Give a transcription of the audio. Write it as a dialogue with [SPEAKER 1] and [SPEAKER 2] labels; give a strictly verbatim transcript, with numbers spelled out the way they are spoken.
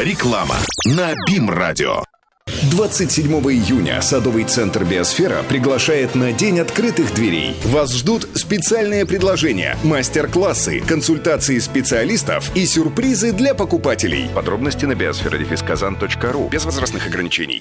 [SPEAKER 1] Реклама на БИМ-радио. двадцать седьмого июня садовый центр «Биосфера» приглашает на День открытых дверей. Вас ждут специальные предложения, мастер-классы, консультации специалистов и сюрпризы для покупателей. Подробности на биосфера дефис казан точка ру. Без возрастных ограничений.